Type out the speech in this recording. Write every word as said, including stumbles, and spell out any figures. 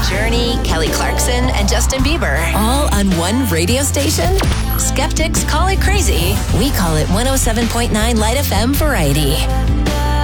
Journey, Kelly Clarkson, and Justin Bieber, all on one radio station? Skeptics call it crazy. We call it one oh seven point nine Light F M Variety.